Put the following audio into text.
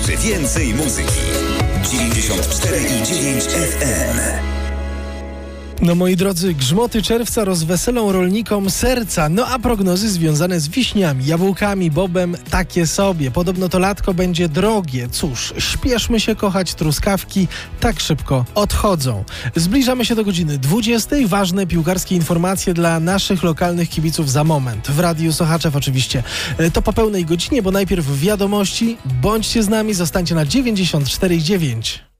Więcej muzyki. 94,9 FM. No moi drodzy, grzmoty czerwca rozweselą rolnikom serca. No a prognozy związane z wiśniami, jabłkami, bobem takie sobie. Podobno to latko będzie drogie. Cóż, śpieszmy się kochać, truskawki tak szybko odchodzą. Zbliżamy się do godziny 20. Ważne piłkarskie informacje dla naszych lokalnych kibiców za moment. W Radiu Sochaczew oczywiście. To po pełnej godzinie, bo najpierw wiadomości. Bądźcie z nami, zostańcie na 94,9.